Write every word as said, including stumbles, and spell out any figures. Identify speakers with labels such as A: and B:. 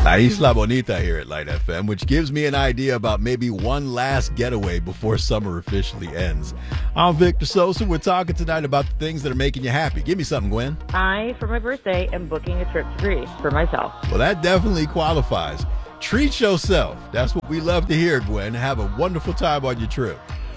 A: Isla Bonita here at Light F M, which gives me an idea about maybe one last getaway before summer officially ends. I'm Victor Sosa. We're talking tonight about the things that are making you happy. Give me something, Gwen.
B: I, for my birthday, am booking a trip to Greece for myself.
A: Well, that definitely qualifies. Treat yourself. That's what we love to hear, Gwen. Have a wonderful time on your trip.